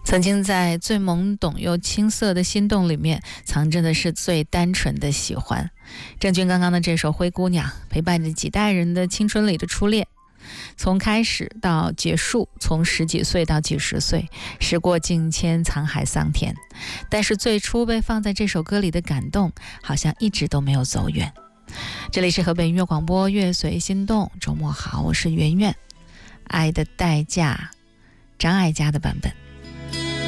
曾经在最懵懂又青涩的心动里面，藏着的是最单纯的喜欢。郑钧刚刚的这首《灰姑娘》，陪伴着几代人的青春里的初恋，从开始到结束，从十几岁到几十岁，时过境迁，沧海桑田。但是最初被放在这首歌里的感动，好像一直都没有走远。这里是河北音乐广播，乐随心动，周末好，我是圆圆。爱的代价，张艾嘉的版本。